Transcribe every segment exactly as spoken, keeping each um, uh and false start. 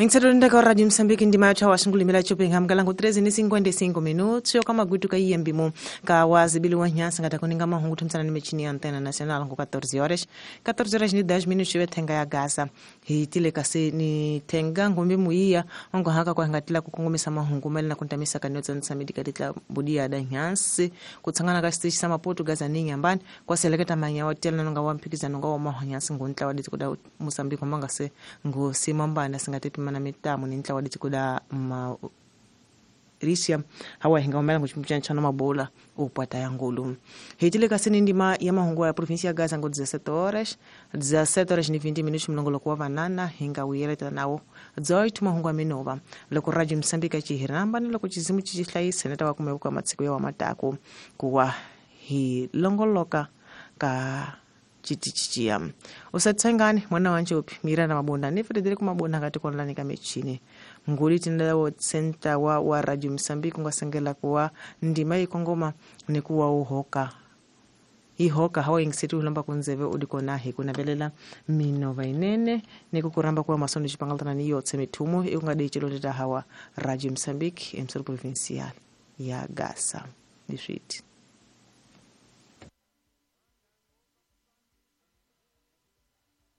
Ngitsaronda ka Radio Msambiki ndima ya chawa shingulimela choping hamgalangu treze ni cinquenta e cinco minutos yo kama gutu ka iyembi mo ka wazibili wa nyasa ngata kuninga mahungu tumtsana ni mechini ya antena nacional ngo catorze horas catorze horas ni dez minutos yo tenga ya Gaza hitile kase ni tenga ngombe muia ngo haka kwa ngatila kukongomesa mahungu mali na kuntamisa kanotsa nsamidi kaditla budia da nyansi kutsangana ka stage sama Portu Gaza ningi ambani kwa seleketa manya hotel na nga wampikizana ngo wa mahanyasi ngo ntla waditi kuda Mozambique manga se ngo simambana singateti na mitamu ni ntla waditi kuda ma Risia hawa hinga umela nguchimchana chana mabola upata yangulu hitile kasini ndima ya mahungu ya provinsia ya Gaza ngo dezessete horas dezessete horas ni vinte minutos mlongolo kwa vanana hinga uyeleta nawo zoit mahungu amenova loko Radio Msambika chihiramba loko chizimu chichihlaisa neta kumeuka matsiko ya matako kuwa hi longoloka ka chitichichia usatsangani mwana wanje upi mira na mabonda ni fedele ku mabonda ngati konlani ka mechini nguli tindawo center wa wa Radio Msambiki ngasengela kuwa ndima ikongoma ni kuwa uhoka ihoka hawa ingisitu ulamba kunzeve udikona he kunabelela minova inene ni kukuramba kwa masondo chipangaltana ni yotse mitumo ingade chiloleta hawa Radio Msambiki emsoro provincial ya Gaza district.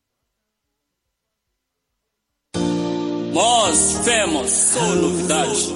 Nós vemos só novidades.